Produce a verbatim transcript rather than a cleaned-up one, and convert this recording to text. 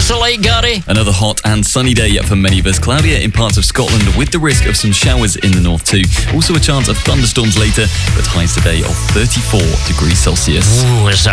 What's it like, Gary? Another hot and sunny day for many of us. Cloudier in parts of Scotland with the risk of some showers in the north too. Also a chance of thunderstorms later, but highs today of thirty-four degrees Celsius. Ooh, it's a